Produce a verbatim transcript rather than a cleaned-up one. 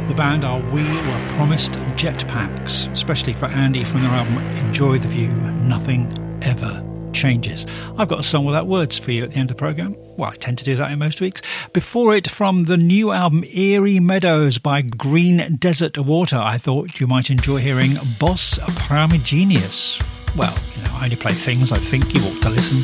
The band are We Were Promised Jetpacks, especially for Andy from their album Enjoy the View, Nothing Ever Changes. I've got a song without words for you at the end of the programme. Well, I tend to do that in most weeks. Before it, from the new album Eerie Meadows by Green Desert Water, I thought you might enjoy hearing Boss Primigenius. Well, you know, I only play things I think you ought to listen to.